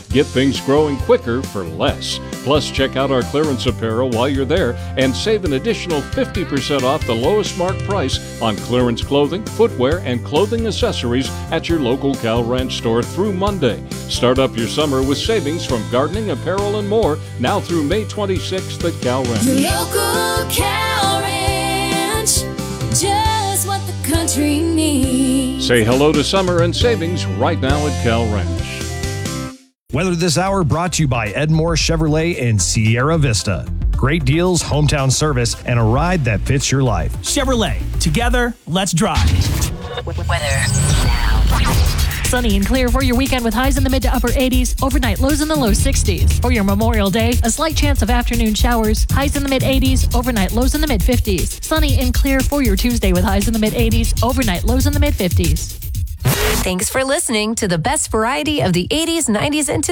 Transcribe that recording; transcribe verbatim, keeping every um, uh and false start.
Get things growing quicker for less. Plus, check out our clearance apparel while you're there and save an additional fifty percent off the lowest marked price on clearance clothing, footwear, and clothing accessories at your local Cal Ranch store through Monday. Start up your summer with savings from gardening, apparel, and more now through May twenty-sixth at Cal Ranch. The local Cal Ranch, just what the country needs. Say hello to summer and savings right now at Cal Ranch. Weather this hour brought to you by Edmore Chevrolet in Sierra Vista. Great deals, hometown service, and a ride that fits your life. Chevrolet. Together, let's drive. Weather now. Sunny and clear for your weekend with highs in the mid to upper eighties. Overnight lows in the low sixties. For your Memorial Day, a slight chance of afternoon showers. Highs in the mid eighties. Overnight lows in the mid fifties. Sunny and clear for your Tuesday with highs in the mid eighties. Overnight lows in the mid fifties. Thanks for listening to the best variety of the eighties, nineties, and